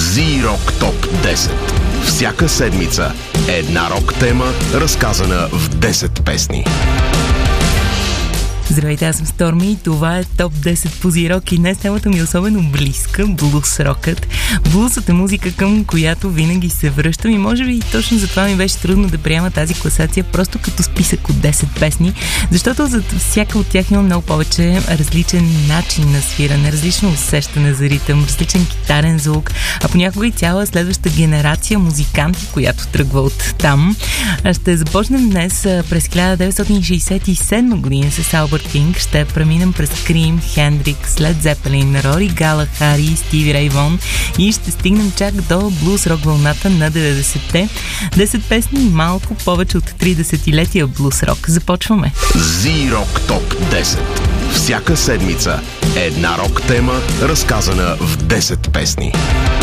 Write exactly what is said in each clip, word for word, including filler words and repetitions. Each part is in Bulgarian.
Зирок Топ десет. Всяка седмица една рок тема, разказана в десет песни. Здравейте, аз съм Сторми и това е Топ десет по Зирок и днес темата ми е особено близка – блуз рокът. Блузът е музика, към която винаги се връщам и може би точно затова ми беше трудно да приема тази класация просто като списък от десет песни, защото за всяка от тях има много повече различен начин на свиране, различно усещане за ритъм, различен китарен звук, а понякога и цяла следваща генерация музиканти, която тръгва от там. Ще започнем днес през хиляда деветстотин шейсет и седма година с Албърт Кинг, ще преминем през Крим, Хендрикс, Лед Зепелин, Рори Галахари, Стиви Рей Вон и ще стигнем чак до блуз рок вълната на деветдесетте. десет песни, малко повече от три десетилетия блуз рок. Започваме. Зирок Топ десет. Всяка седмица една рок тема, разказана в десет песни.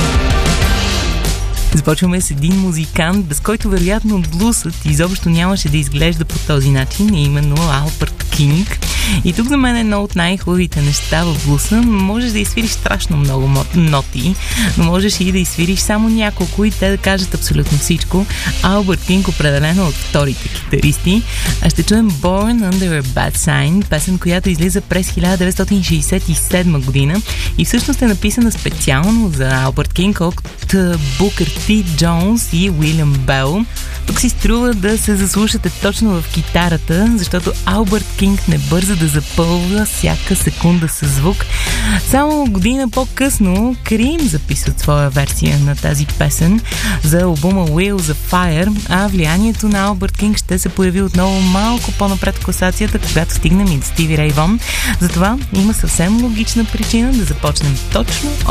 Започваме с един музикант, без който вероятно блусът изобщо нямаше да изглежда по този начин, е именно Албърт Кинг. И тук за мен е едно от най-хубавите неща в блуса. Можеш да изсвириш страшно много ноти, но можеш и да изсвириш само няколко и те да кажат абсолютно всичко. Албърт Кинг определено от вторите китаристи. А ще чуем Born Under a Bad Sign, песен, която излиза през хиляда деветстотин шейсет и седма година и всъщност е написана специално за Албърт Кинг от Букър Ти Джонс и Уилям Бел. Тук си струва да се заслушате точно в китарата, защото Албърт Кинг не бърза да запълва всяка секунда със звук. Само година по-късно Крим записват своя версия на тази песен за албума Wheels of Fire, а влиянието на Албърт Кинг ще се появи отново малко по-напред в класацията, когато стигнем и до Стиви Рей Вон. Затова има съвсем логична причина да започнем точно